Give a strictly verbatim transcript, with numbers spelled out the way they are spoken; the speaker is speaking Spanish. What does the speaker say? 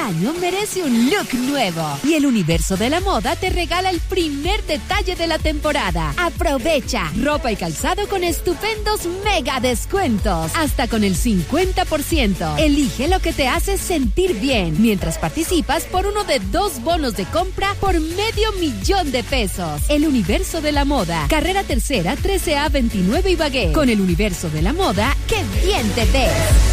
año merece un look nuevo. Y el Universo de la Moda te regala el primer detalle de la temporada. Aprovecha ropa y calzado con estupendos mega descuentos. Hasta con el cincuenta por ciento. Elige lo que te hace sentir bien. Mientras participas por uno de dos bonos de compra por medio millón de pesos. El Universo de la Moda. Carrera Tercera, trece A veintinueve Ibagué. Con el Universo de la Moda, ¡qué bien te ves!